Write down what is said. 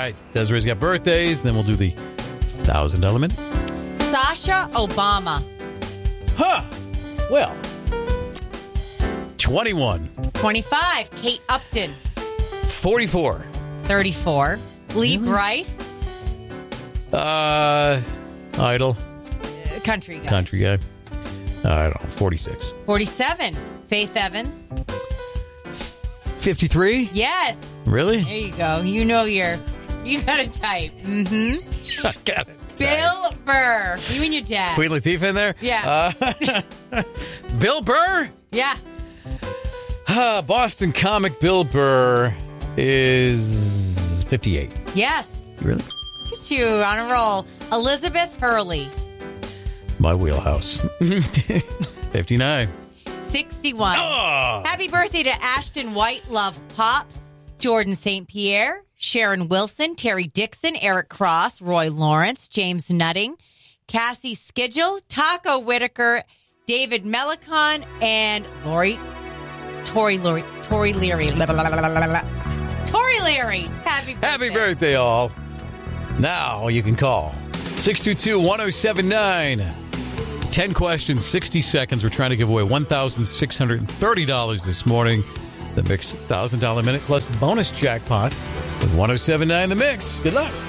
right. Desiree's got birthdays. Then we'll do the $1,000 minute. Sasha Obama. Huh. Well, 21. 25. Kate Upton. 44. 34. Lee Bryce. Idol. Country guy. Country guy. I don't know. 46. 47. Faith Evans. 53? Yes. Really? There you go. You got a type. Mm-hmm. I got it. Bill Burr. You and your dad. Queen Latifah in there? Yeah. Bill Burr? Yeah. Boston comic Bill Burr is 58. Yes. Really? Look at you on a roll. Elizabeth Hurley. My wheelhouse. 59. 61. Oh! Happy birthday to Ashton White, Love Pops, Jordan St. Pierre, Sharon Wilson, Terry Dixon, Eric Cross, Roy Lawrence, James Nutting, Cassie Skidgel, Taco Whitaker, David Melicon, and Tori Leary. Tori Leary. Happy birthday, all. Now you can call 622-1079. 10 questions, 60 seconds. We're trying to give away $1,630 this morning. The Mix $1,000 minute plus bonus jackpot with 1079 The Mix. Good luck.